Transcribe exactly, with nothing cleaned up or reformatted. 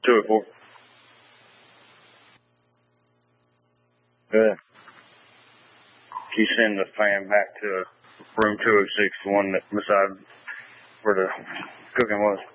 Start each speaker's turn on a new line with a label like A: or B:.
A: two oh four. Good. Can you send the fan back to room two oh six, the one that beside where the cooking was?